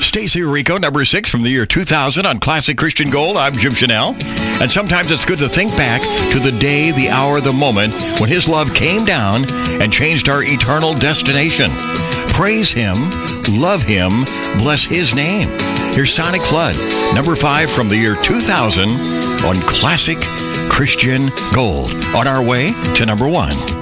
Stacey Rico, number 6 from the year 2000 on Classic Christian Gold. I'm Jim Chanel. And sometimes it's good to think back to the day, the hour, the moment when His love came down and changed our eternal destination. Praise Him, love Him, bless His name. Here's Sonic Flood, number 5 from the year 2000 on Classic Christian Gold. On our way to number 1.